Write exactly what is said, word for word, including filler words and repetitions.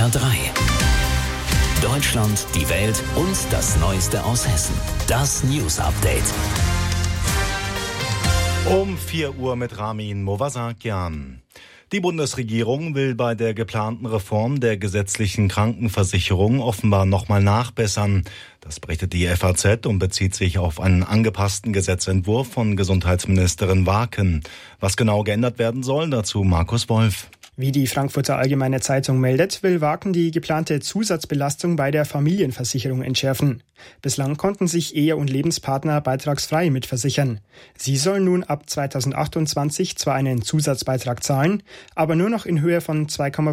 R drei. Deutschland, die Welt und das Neueste aus Hessen. Das News Update. Um vier Uhr mit Ramin Movasakian. Die Bundesregierung will bei der geplanten Reform der gesetzlichen Krankenversicherung offenbar nochmal nachbessern. Das berichtet die F A Z und bezieht sich auf einen angepassten Gesetzentwurf von Gesundheitsministerin Waken. Was genau geändert werden soll, dazu Markus Wolf. Wie die Frankfurter Allgemeine Zeitung meldet, will Waken die geplante Zusatzbelastung bei der Familienversicherung entschärfen. Bislang konnten sich Ehe- und Lebenspartner beitragsfrei mitversichern. Sie sollen nun ab zweitausendachtundzwanzig zwar einen Zusatzbeitrag zahlen, aber nur noch in Höhe von zwei Komma